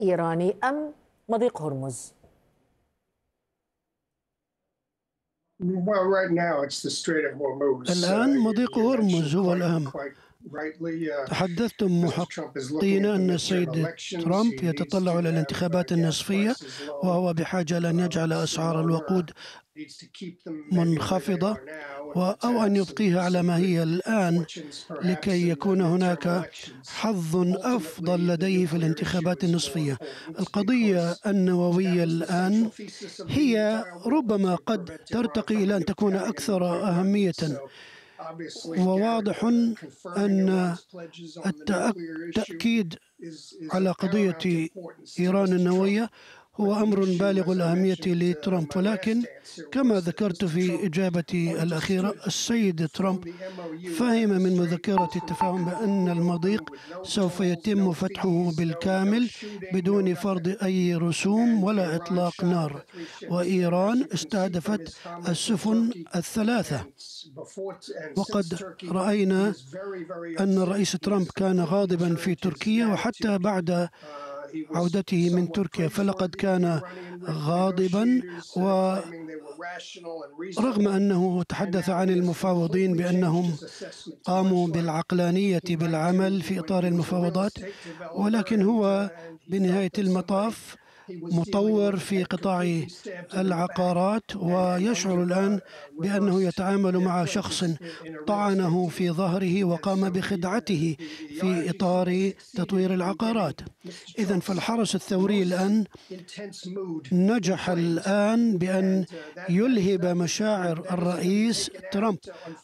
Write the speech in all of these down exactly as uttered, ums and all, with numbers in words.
إيراني أم مضيق هرمز؟ الآن مضيق هرمز هو الأهم. تحدثتم محقين أن السيد ترامب يتطلع إلى الانتخابات النصفية، وهو بحاجة لأن يجعل أسعار الوقود منخفضة أو أن يبقيها على ما هي الآن لكي يكون هناك حظ أفضل لديه في الانتخابات النصفية. القضية النووية الآن هي ربما قد ترتقي إلى أن تكون أكثر أهمية، وواضح أن التأكيد على قضية إيران النووية هو أمر بالغ الأهمية لترامب. ولكن كما ذكرت في إجابتي الأخيرة، السيد ترامب فهم من مذكرة التفاهم بأن المضيق سوف يتم فتحه بالكامل بدون فرض أي رسوم ولا إطلاق نار، وإيران استهدفت السفن الثلاثة. وقد رأينا أن الرئيس ترامب كان غاضبا في تركيا، وحتى بعد عودته من تركيا فلقد كان غاضبا، ورغم أنه تحدث عن المفاوضين بأنهم قاموا بالعقلانية بالعمل في إطار المفاوضات، ولكن هو بنهاية المطاف مطور في قطاع العقارات، ويشعر الآن بأنه يتعامل مع شخص طعنه في ظهره وقام بخدعته في إطار تطوير العقارات. إذن فالحرس الثوري الآن نجح الآن بأن يلهب مشاعر الرئيس ترامب،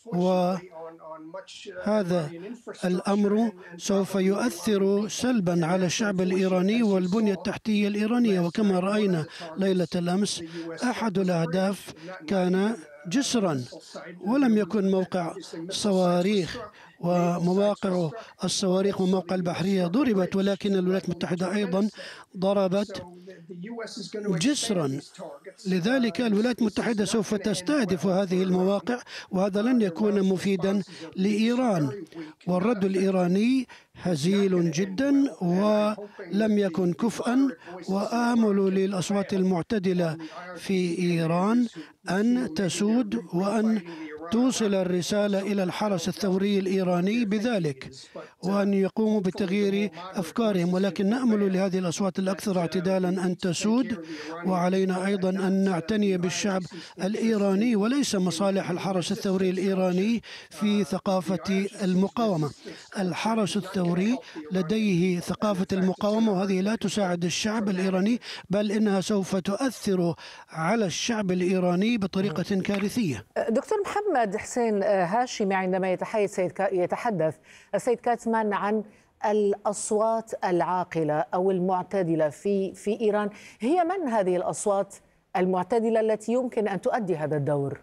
وهذا الأمر سوف يؤثر سلبا على الشعب الإيراني والبنية التحتية الإيرانية. وكما رأينا ليلة الأمس، أحد الأهداف كان جسرا ولم يكن موقع صواريخ، ومواقع الصواريخ وموقع البحرية ضربت، ولكن الولايات المتحدة أيضا ضربت جسرا. لذلك الولايات المتحدة سوف تستهدف هذه المواقع، وهذا لن يكون مفيدا لإيران. والرد الإيراني هزيل جدا ولم يكن كفءا، وآمل للأصوات المعتدلة في إيران أن تسود وأن توصل الرسالة إلى الحرس الثوري الإيراني بذلك، وأن يقوموا بتغيير أفكارهم. ولكن نأمل لهذه الأصوات الأكثر اعتدالا أن تسود، وعلينا أيضا أن نعتني بالشعب الإيراني وليس مصالح الحرس الثوري الإيراني في ثقافة المقاومة. الحرس الثوري لديه ثقافة المقاومة، وهذه لا تساعد الشعب الإيراني، بل إنها سوف تؤثر على الشعب الإيراني بطريقة كارثية. دكتور محمد حسين هاشمي، عندما يتحدث السيد كاتمان عن الأصوات العاقلة أو المعتدلة في في إيران، هي من هذه الأصوات المعتدلة التي يمكن أن تؤدي هذا الدور؟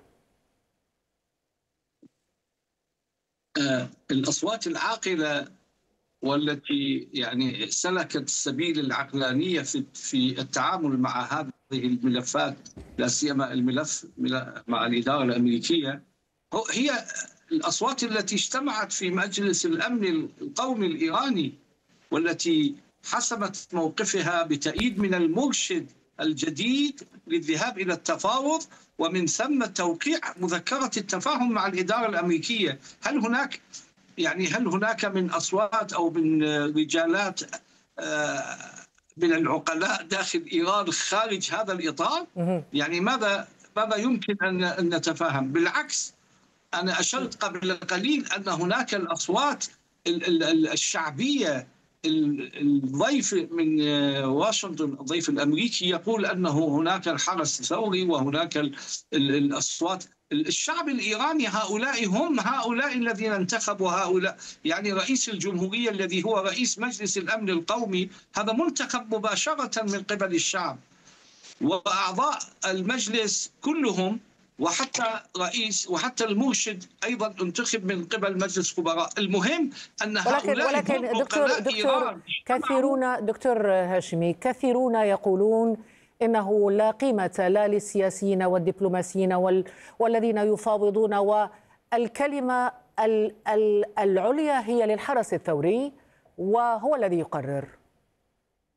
آه الأصوات العاقلة والتي يعني سلكت سبيل العقلانية في في التعامل مع هذه الملفات، لا سيما الملف مع الإدارة الأمريكية، هي الأصوات التي اجتمعت في مجلس الأمن القومي الإيراني، والتي حسمت موقفها بتأييد من المرشد الجديد للذهاب إلى التفاوض، ومن ثم توقيع مذكرة التفاهم مع الإدارة الأمريكية. هل هناك يعني هل هناك من أصوات أو من رجالات من العقلاء داخل إيران خارج هذا الإطار؟ يعني ماذا ماذا يمكن أن نتفاهم؟ بالعكس، أنا أشرت قبل قليل أن هناك الأصوات الشعبية. الضيف من واشنطن، الضيف الأمريكي، يقول أنه هناك الحرس الثوري وهناك الأصوات الشعب الإيراني. هؤلاء هم هؤلاء الذين انتخبوا هؤلاء، يعني رئيس الجمهورية الذي هو رئيس مجلس الأمن القومي هذا منتخب مباشرة من قبل الشعب، وأعضاء المجلس كلهم وحتى رئيس وحتى المرشد أيضا انتخب من قبل مجلس خبراء. المهم أن هؤلاء ولكن, ولكن دكتور, دكتور كثيرون دكتور هاشمي كثيرون يقولون إنه لا قيمة لا للسياسيين والدبلوماسيين وال والذين يفاوضون، والكلمة العليا هي للحرس الثوري وهو الذي يقرر.